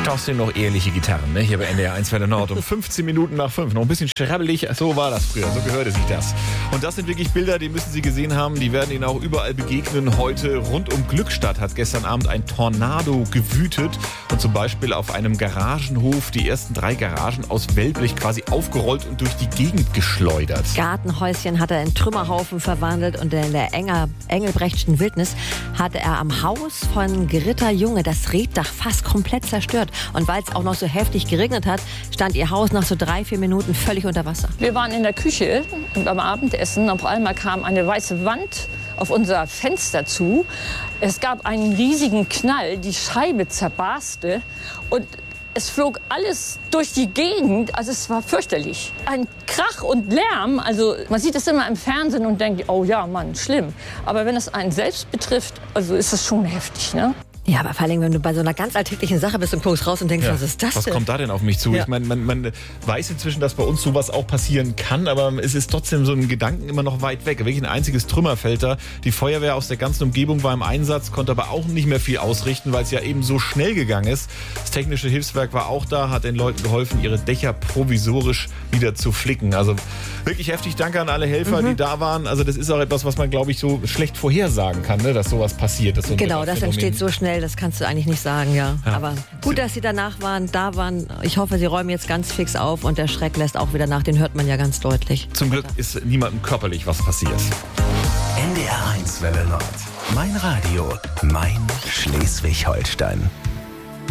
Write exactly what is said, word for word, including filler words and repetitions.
Das sind noch ehrliche Gitarren, ne? Hier bei N D R eins Welle Nord um fünfzehn Minuten nach fünf. Noch ein bisschen schrabbelig, so war das früher, so gehörte sich das. Und das sind wirklich Bilder, die müssen Sie gesehen haben, die werden Ihnen auch überall begegnen. Heute rund um Glückstadt hat gestern Abend ein Tornado gewütet und zum Beispiel auf einem Garagenhof die ersten drei Garagen aus Wellblech quasi aufgerollt und durch die Gegend geschleudert. Gartenhäuschen hat er in Trümmerhaufen verwandelt und in der Enger, Engelbrechtschen Wildnis hatte er am Haus von Gritta Junge das Reetdach fast komplett zerstört. Und weil es auch noch so heftig geregnet hat, stand ihr Haus nach so drei, vier Minuten völlig unter Wasser. Wir waren in der Küche und beim Abendessen. Auf einmal kam eine weiße Wand auf unser Fenster zu. Es gab einen riesigen Knall, die Scheibe zerbarste und es flog alles durch die Gegend, also es war fürchterlich. Ein Krach und Lärm, also man sieht es immer im Fernsehen und denkt, oh ja, Mann, schlimm. Aber wenn es einen selbst betrifft, also ist das schon heftig, ne? Ja, aber vor allem, wenn du bei so einer ganz alltäglichen Sache bist und guckst raus und denkst, ja, was ist das was denn? Was kommt da denn auf mich zu? Ja. Ich meine, man, man weiß inzwischen, dass bei uns sowas auch passieren kann, aber es ist trotzdem so ein Gedanken immer noch weit weg. Wirklich ein einziges Trümmerfeld da. Die Feuerwehr aus der ganzen Umgebung war im Einsatz, konnte aber auch nicht mehr viel ausrichten, weil es ja eben so schnell gegangen ist. Das technische Hilfswerk war auch da, hat den Leuten geholfen, ihre Dächer provisorisch wieder zu flicken. Also wirklich heftig Danke an alle Helfer, mhm. die da waren. Also das ist auch etwas, was man, glaube ich, so schlecht vorhersagen kann, ne? Dass sowas passiert. Dass so genau, das entsteht so schnell, das kannst du eigentlich nicht sagen, ja. ja. Aber gut, dass Sie danach waren, da waren. Ich hoffe, Sie räumen jetzt ganz fix auf und der Schreck lässt auch wieder nach. Den hört man ja ganz deutlich. Zum Glück ist niemandem körperlich was passiert. N D R eins Welle Nord. Mein Radio, mein Schleswig-Holstein.